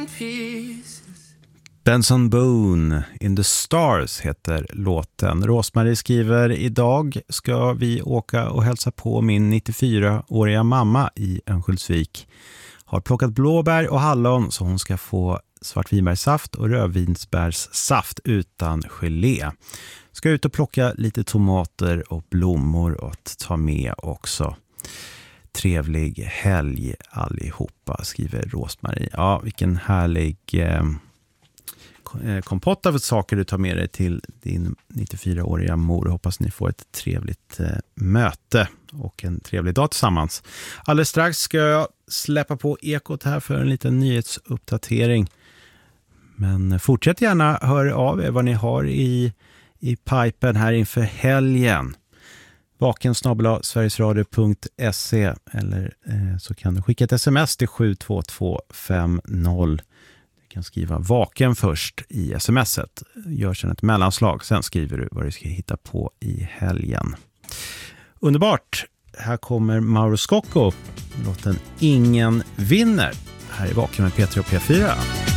Benson Boone, In the Stars heter låten. Rosmarie skriver, idag ska vi åka och hälsa på min 94-åriga mamma i Örnsköldsvik. Har plockat blåbär och hallon så hon ska få svartvinbärssaft och rödvinsbärssaft utan gelé. Ska ut och plocka lite tomater och blommor och ta med också. Trevlig helg allihopa, skriver Rosmarie. Ja, vilken härlig kompott av saker du tar med dig till din 94-åriga mor. Hoppas ni får ett trevligt möte och en trevlig dag tillsammans. Alldeles strax ska jag släppa på Ekot här för en liten nyhetsuppdatering. Men fortsätt gärna höra av er vad ni har i pipen här inför helgen. vaken@sverigesradio.se eller så kan du skicka ett sms till 72250. Du kan skriva vaken först i smset. Gör sedan ett mellanslag. Sen skriver du vad du ska hitta på i helgen. Underbart! Här kommer Mauro Scocco. Låten Ingen vinner. Här är Vaken med P3 och P4.